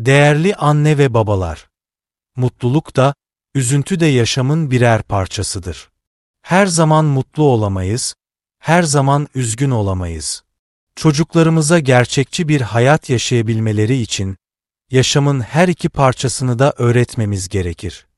Değerli anne ve babalar, mutluluk da, üzüntü de yaşamın birer parçasıdır. Her zaman mutlu olamayız, her zaman üzgün olamayız. Çocuklarımıza gerçekçi bir hayat yaşayabilmeleri için, yaşamın her iki parçasını da öğretmemiz gerekir.